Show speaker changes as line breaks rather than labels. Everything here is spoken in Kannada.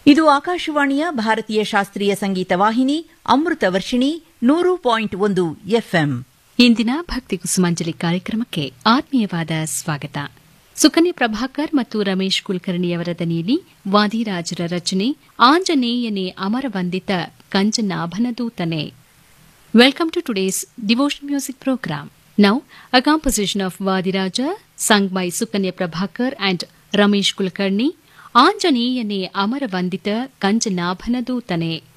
ಇದು ಆಕಾಶವಾಣಿಯ ಭಾರತೀಯ ಶಾಸ್ತ್ರೀಯ ಸಂಗೀತ ವಾಹಿನಿ ಅಮೃತ ವರ್ಷಿಣಿ 100.1 ಎಫ್ಎಂ.
ಇಂದಿನ ಭಕ್ತಿ ಕುಸುಮಾಂಜಲಿ ಕಾರ್ಯಕ್ರಮಕ್ಕೆ ಆತ್ಮೀಯವಾದ ಸ್ವಾಗತ. ಸುಕನ್ಯಾ ಪ್ರಭಾಕರ್ ಮತ್ತು ರಮೇಶ್ ಕುಲಕರ್ಣಿಯವರ ದನಿಯಲ್ಲಿ ವಾದಿರಾಜರ ರಚನೆ ಆಂಜನೇಯನೇ ಅಮರವಂದಿತ ಕಂಚನಾಭನದೂತನೆ. Welcome to today's devotional music program. Now, a composition of Vadiraja sung by Sukanya Prabhakar and Ramesh Kulkarni, ಆಂಜನೇಯನೇ ಅಮರವಂದಿತ ಕಂಚನಾಭನದೂತನೆ.